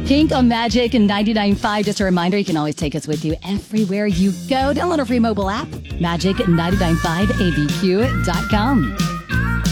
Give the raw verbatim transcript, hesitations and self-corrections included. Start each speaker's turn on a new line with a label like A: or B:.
A: Pink on Magic and ninety-nine point five. Just a reminder, you can always take us with you everywhere you go. Download our free mobile app, magic nine nine five A B Q dot com.